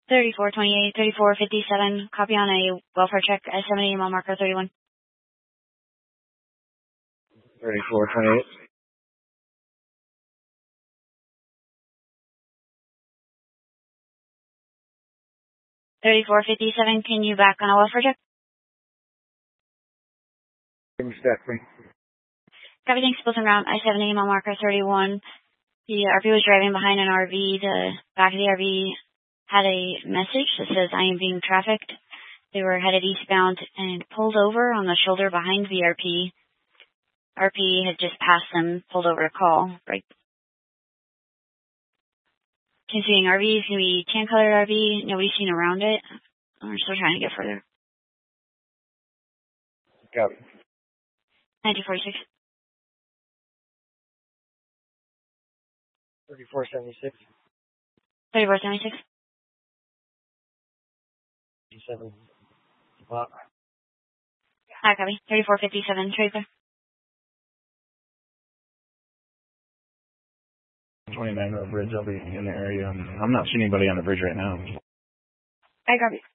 3428, 3457, copy on a welfare check at 70 mile marker 31. 3428. 3457, can you back on a welfare check? Exactly. Copy, thanks, both en route, I-70 mile marker 31. The RV was driving behind an RV. The back of the RV had a message that says, I am being trafficked. They were headed eastbound and pulled over on the shoulder behind the RP. RP had just passed them, pulled over to call. Right. Continuing RV is going to be tan-colored RV. Nobody's seen around it. We're still trying to get further. Copy. 1946. 3476. 3476. 7 o'clock. Hi, copy. 3457. Trade clear. 29 Road Bridge. I'll be in the area. I'm not seeing anybody on the bridge right now. Hi, copy.